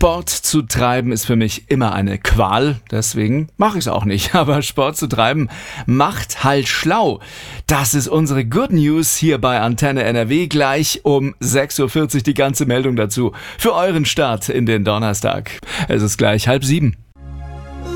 Sport zu treiben ist für mich immer eine Qual, deswegen mache ich es auch nicht. Aber Sport zu treiben macht halt schlau. Das ist unsere Good News hier bei Antenne NRW. Gleich um 6.40 Uhr die ganze Meldung dazu für euren Start in den Donnerstag. Es ist gleich 6:30.